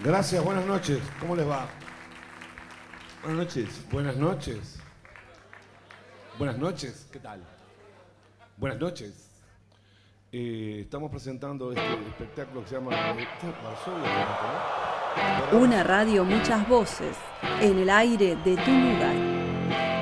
Gracias, buenas noches. ¿Cómo les va? Buenas noches. Buenas noches. Buenas noches, ¿qué tal? Buenas noches. Estamos presentando este espectáculo que se llama Varsovia, ¿no? Una radio, muchas voces, en el aire de tu lugar.